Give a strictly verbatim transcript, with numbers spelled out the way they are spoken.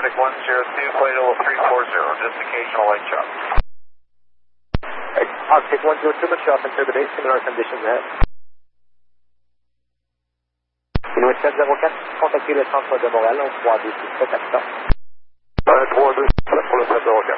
Atlantic one zero two, Plato three four zero, just occasional light chop. Arctic one zero two, mature up into the base, similar conditions ahead. Inuit sept zéro quatre, contactez le centre de Montréal, on trois deux six sept, accepte. trois deux six sept pour le sept zéro quatre.